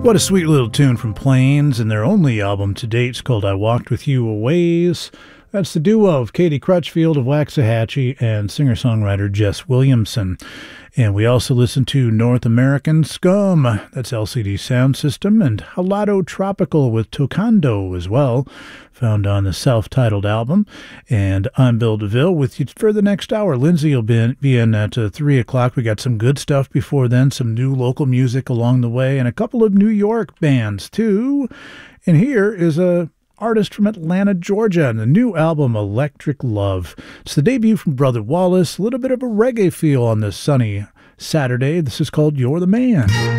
What a sweet little tune from Plains, and their only album to date is called I Walked With You A Ways. That's the duo of Katie Crutchfield of Waxahachie and singer-songwriter Jess Williamson. And we also listened to North American Scum, that's LCD Sound System, and Halado Tropical with Tocando as well, found on the self-titled album. And I'm Bill DeVille with you for the next hour. Lindsay will be in at 3 o'clock. We got some good stuff before then, some new local music along the way, and a couple of New York bands too. And here is a artist from Atlanta, Georgia, and the new album Electric Love. It's the debut from Brother Wallace, a little bit of a reggae feel on this sunny Saturday. This is called You're the Man.